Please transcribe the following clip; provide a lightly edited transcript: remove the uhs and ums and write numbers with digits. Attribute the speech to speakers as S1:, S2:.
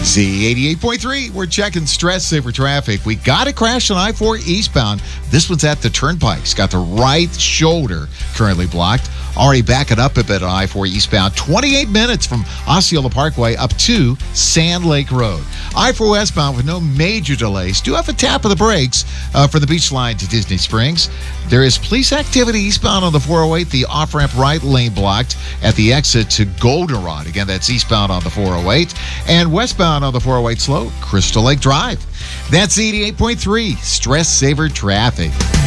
S1: Z88.3, we're checking stress saver traffic. We got a crash on I-4 eastbound. This one's at the Turnpike's. Got the right shoulder currently blocked. Already backing up a bit on I-4 eastbound. 28 minutes from Osceola Parkway up to Sand Lake Road. I-4 westbound with no major delays. Do have a tap of the brakes for the beach line to Disney Springs. There is police activity eastbound on the 408. The off-ramp right lane blocked at the exit to Goldenrod. Again, that's eastbound on the 408. And westbound on the 408 slow, Crystal Lake Drive. That's 88.3 stress saver traffic.